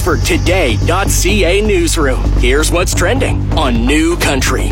Oxford Today.ca newsroom. Here's what's trending on New Country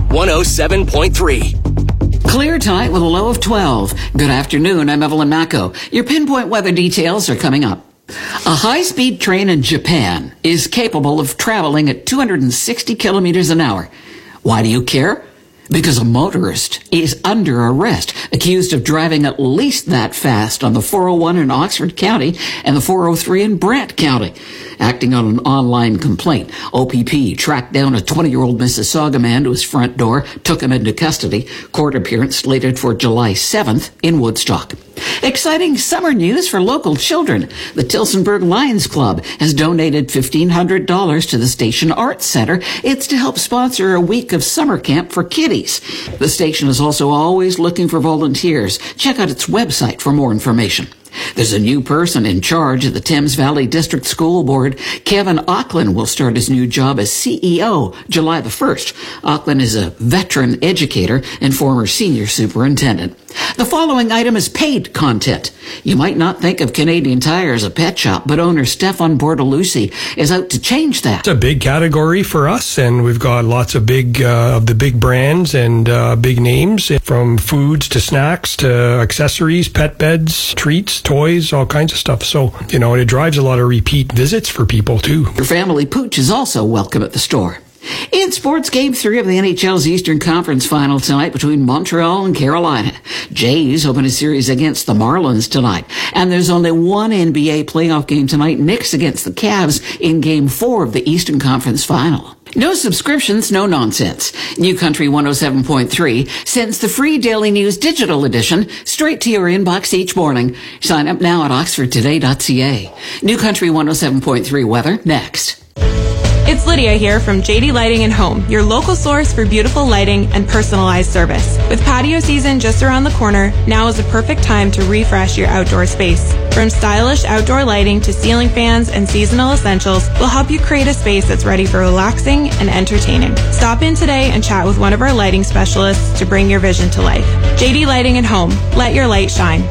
107.3. Clear tonight with a low of 12. Good afternoon, I'm Evelyn Mako. Your pinpoint weather details are coming up. A high-speed train in Japan is capable of traveling at 260 kilometers an hour. Why do you care? Because a motorist is under arrest, accused of driving at least that fast on the 401 in Oxford County and the 403 in Brant County. Acting on an online complaint, OPP tracked down a 20-year-old Mississauga man to his front door, took him into custody. Court appearance slated for July 7th in Woodstock. Exciting summer news for local children. The Tillsonburg Lions Club has donated $1,500 to the Station Arts Center. It's to help sponsor a week of summer camp for kiddies. The station is also always looking for volunteers. Check out its website for more information. There's a new person in charge of the Thames Valley District School Board. Kevin Auckland will start his new job as CEO July the 1st. Auckland is a veteran educator and former senior superintendent. The following item is paid content. You might not think of Canadian Tire as a pet shop, but owner Stefan Bortolucci is out to change that. It's a big category for us, and we've got lots of the big brands and big names, from foods to snacks to accessories, pet beds, treats, toys, all kinds of stuff. So, it drives a lot of repeat visits for people too. Your family pooch is also welcome at the store. In sports, Game 3 of the NHL's Eastern Conference Final tonight between Montreal and Carolina. Jays open a series against the Marlins tonight. And there's only one NBA playoff game tonight, Knicks against the Cavs in Game 4 of the Eastern Conference Final. No subscriptions, no nonsense. New Country 107.3 sends the free Daily News digital edition straight to your inbox each morning. Sign up now at oxfordtoday.ca. New Country 107.3 weather next. It's Lydia here from JD Lighting and Home, your local source for beautiful lighting and personalized service. With patio season just around the corner, now is a perfect time to refresh your outdoor space. From stylish outdoor lighting to ceiling fans and seasonal essentials, we'll help you create a space that's ready for relaxing and entertaining. Stop in today and chat with one of our lighting specialists to bring your vision to life. JD Lighting and Home, let your light shine.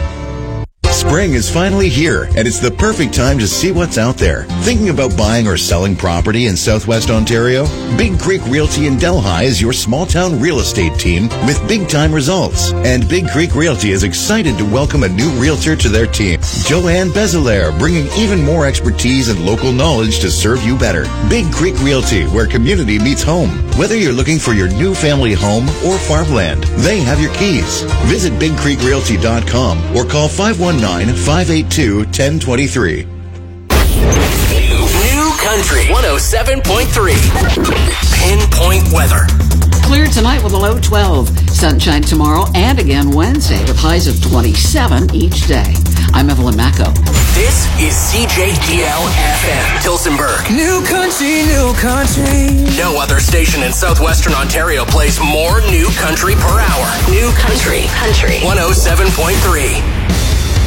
Spring is finally here, and it's the perfect time to see what's out there. Thinking about buying or selling property in Southwest Ontario? Big Creek Realty in Delhi is your small-town real estate team with big-time results. And Big Creek Realty is excited to welcome a new realtor to their team, Joanne Bezelaire, bringing even more expertise and local knowledge to serve you better. Big Creek Realty, where community meets home. Whether you're looking for your new family home or farmland, they have your keys. Visit BigCreekRealty.com or call 519-582-1023. New Country 107.3. Pinpoint weather. Clear tonight with a low 12. Sunshine tomorrow and again Wednesday with highs of 27 each day. I'm Evelyn Mako. This is CJDL-FM, Tillsonburg. New Country, New Country. No other station in southwestern Ontario plays more New Country per hour. New Country 107.3.